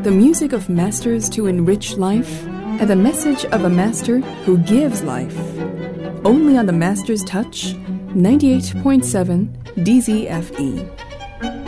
the music of masters to enrich life, and the message of a master who gives life. Only on the Master's Touch, 98.7 DZFE.